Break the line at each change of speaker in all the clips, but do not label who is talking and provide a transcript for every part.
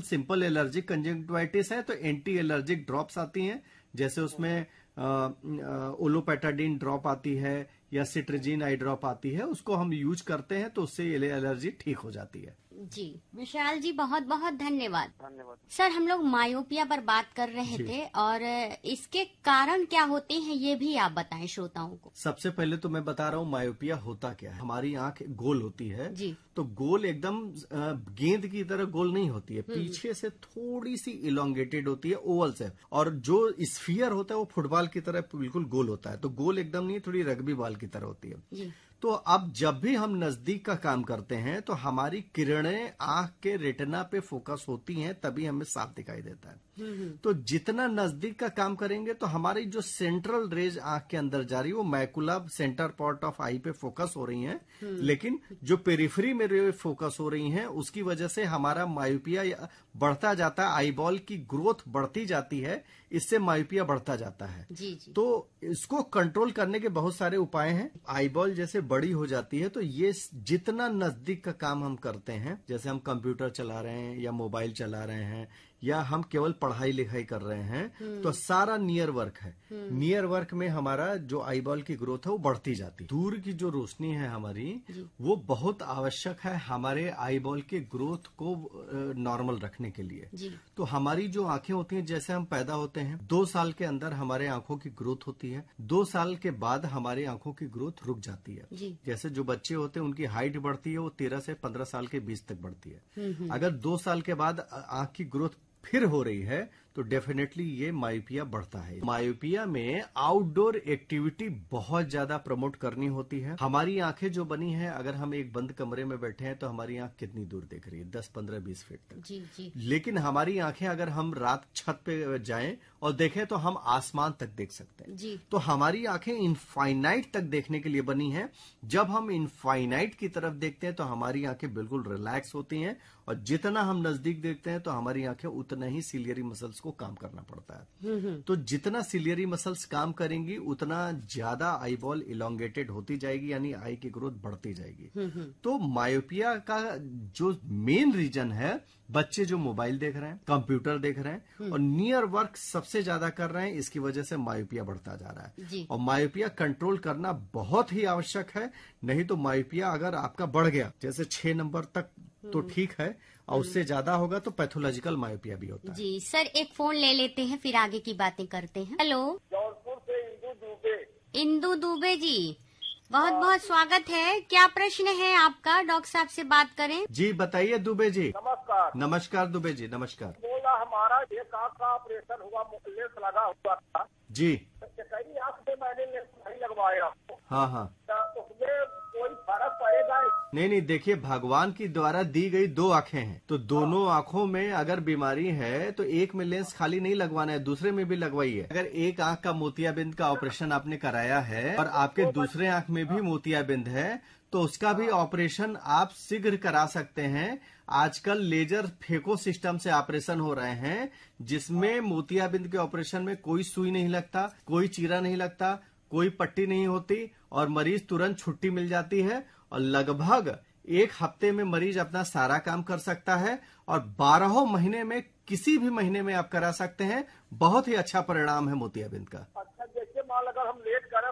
Simple allergic conjunctivitis है तो anti allergic drops आती हैं, जैसे उसमें ओलोपेटाडीन ड्रॉप आती है या सिट्रजिन आई ड्रॉप आती है, उसको हम यूज करते हैं तो उससे एलर्जी ठीक हो जाती है।
जी विशाल जी, बहुत बहुत धन्यवाद। सर, हम लोग मायोपिया पर बात कर रहे थे और इसके कारण क्या होते हैं ये भी आप बताएं श्रोताओं को।
सबसे पहले तो मैं बता रहा हूँ मायोपिया होता क्या है। हमारी आंख गोल होती है
जी।
तो गोल एकदम गेंद की तरह गोल नहीं होती है, पीछे से थोड़ी सी इलोंगेटेड होती है, ओवल से, और जो स्फीयर होता है वो फुटबॉल की तरह बिल्कुल गोल होता है। तो गोल एकदम नहीं, थोड़ी रग्बी बॉल की तरह होती है
जी।
तो अब जब भी हम नजदीक का काम करते हैं तो हमारी किरणें आंख के रेटिना पे फोकस होती हैं, तभी हमें साफ दिखाई देता है। तो जितना नजदीक का काम करेंगे तो हमारी जो सेंट्रल रेज आंख के अंदर जा रही है वो मैकुला सेंटर पार्ट ऑफ आई पे फोकस हो रही हैं, लेकिन जो पेरिफेरी में रे फोकस हो रही हैं उसकी वजह से हमारा मायोपिया बढ़ता जाता है, आई बॉल की ग्रोथ बढ़ती जाती है, इससे मायोपिया बढ़ता जाता है।
जी जी।
तो इसको कंट्रोल करने के बहुत सारे उपाय हैं। आई बॉल जैसे बड़ी हो जाती है तो ये जितना नजदीक का काम हम करते हैं, जैसे हम कंप्यूटर चला रहे हैं या मोबाइल चला रहे हैं या हम केवल पढ़ाई लिखाई कर रहे हैं, तो सारा नियर वर्क है। नियर वर्क में हमारा जो आई बॉल की ग्रोथ है वो बढ़ती जाती है। दूर की जो रोशनी है हमारी वो बहुत आवश्यक है हमारे आई बॉल के ग्रोथ को नॉर्मल रखने के लिए। तो हमारी जो आंखें होती हैं, जैसे हम पैदा होते हैं 2 साल के अंदर हमारे आंखों की ग्रोथ होती है, 2 साल के बाद हमारी आंखों की ग्रोथ रुक जाती है। जैसे जो बच्चे होते हैं उनकी हाइट बढ़ती है, वो 13 से 15 साल के बीच तक बढ़ती है। अगर 2 साल के बाद आंख की ग्रोथ फिर हो रही है तो डेफिनेटली ये मायोपिया बढ़ता है। मायोपिया में आउटडोर एक्टिविटी बहुत ज्यादा प्रमोट करनी होती है। हमारी आंखें जो बनी है, अगर हम एक बंद कमरे में बैठे हैं तो हमारी आंख कितनी दूर देख रही है, 10, 15, 20 फीट तक।
जी जी।
लेकिन हमारी आंखें अगर हम रात छत पे जाएं और देखें तो हम आसमान तक देख सकते हैं।
जी।
तो हमारी आंखें इनफाइनाइट तक देखने के लिए बनी है। जब हम इनफाइनाइट की तरफ देखते हैं तो हमारी आंखें बिल्कुल रिलैक्स होती हैं, और जितना हम नजदीक देखते हैं तो हमारी आंखें उतना ही सिलियरी मसल्स को काम करना पड़ता है। तो जितना सिलियरी मसल्स काम करेंगी उतना ज्यादा आई बॉल इलोंगेटेड होती जाएगी, यानी आई की ग्रोथ बढ़ती जाएगी। तो मायोपिया का जो मेन रीजन है, बच्चे जो मोबाइल देख रहे हैं, कंप्यूटर देख रहे हैं और नियर वर्क सबसे ज्यादा कर रहे हैं, इसकी वजह से मायोपिया बढ़ता जा रहा है। और मायोपिया कंट्रोल करना बहुत ही आवश्यक है, नहीं तो मायोपिया अगर आपका बढ़ गया जैसे 6 नंबर तक तो ठीक है, और उससे ज्यादा होगा तो पैथोलॉजिकल मायोपिया भी होता है।
जी सर, एक फोन ले लेते हैं फिर आगे की बातें करते हैं। हेलो,
जौनपुर से इंदू दुबे।
इंदू दुबे जी, बहुत बहुत स्वागत है। क्या प्रश्न है आपका, डॉक्टर साहब से बात करें।
जी बताइए दुबे जी।
नमस्कार।
नमस्कार दुबे जी, नमस्कार।
बोला हमारा एक आँख का ऑपरेशन हुआ, लेंस लगा हुआ था
जी।
कई आँख में मैंने लेंस नहीं लगवाया।
हाँ।
तो उसमें कोई फर्क पड़ेगा?
नहीं, देखिए भगवान की द्वारा दी गई 2 आंखें हैं, तो दोनों आंखों में अगर बीमारी है तो एक में लेंस खाली नहीं लगवाना है, दूसरे में भी लगवाइए। अगर एक आंख का मोतियाबिंद का ऑपरेशन आपने कराया है और आपके दूसरे आंख में भी मोतियाबिंद है तो उसका भी ऑपरेशन आप शीघ्र करा सकते हैं। आजकल लेजर फेको सिस्टम से ऑपरेशन हो रहे हैं, जिसमें मोतियाबिंद के ऑपरेशन में कोई सुई नहीं लगता, कोई चीरा नहीं लगता, कोई पट्टी नहीं होती और मरीज तुरंत छुट्टी मिल जाती है और लगभग 1 हफ्ते में मरीज अपना सारा काम कर सकता है और 12 महीने में किसी भी महीने में आप करा सकते हैं। बहुत ही अच्छा परिणाम है मोतियाबिंद का।
अच्छा, जैसे मान अगर हम लेट करा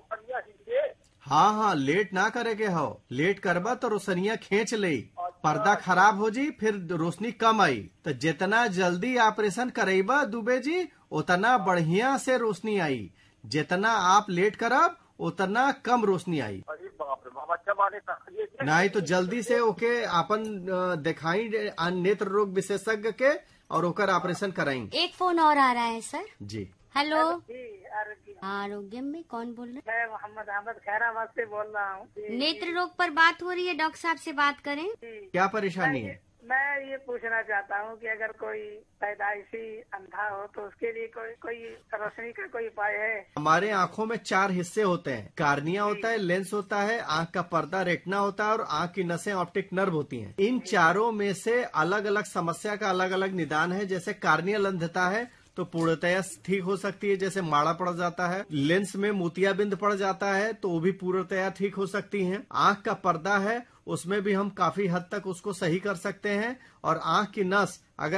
हाँ, लेट ना करे के हो, लेट करबा तो रोशनिया खींच ले, पर्दा खराब हो जी, फिर रोशनी कम आई। तो जितना जल्दी ऑपरेशन करेबा दुबे जी उतना बढ़िया से रोशनी आई, जितना आप लेट करब उतना कम रोशनी आई।
अरे बाप रे बाप, अच्छा माने
नहीं तो जल्दी से ओके अपन दिखाई नेत्र रोग विशेषज्ञ के और ओकर ऑपरेशन कराएंगे।
एक फोन और आ रहा है सर।
जी
हेलो। आरोग्य में कौन बोल रहे हैं?
मैं मोहम्मद अहमद खैराबाद से बोल रहा हूँ।
नेत्र रोग पर बात हो रही है, डॉक्टर साहब से बात करें।
क्या परेशानी है?
मैं ये पूछना चाहता हूँ कि अगर कोई पैदाइशी अंधा हो तो उसके लिए कोई रोशनी का कोई उपाय है?
हमारे आंखों में 4 हिस्से होते हैं, कार्निया होता है, लेंस होता है, आंख का पर्दा रेटिना होता है और आंख की नसें ऑप्टिक नर्व होती हैं। इन चारों में से अलग अलग समस्या का अलग अलग निदान है। जैसे कार्नियल अंधता है तो पूर्णतया ठीक हो सकती है, जैसे माड़ा पड़ जाता है। लेंस में मोतियाबिंद पड़ जाता है तो वो भी पूर्णतया ठीक हो सकती हैं। आंख का पर्दा है उसमें भी हम काफी हद तक उसको सही कर सकते हैं, और आंख की नस अगर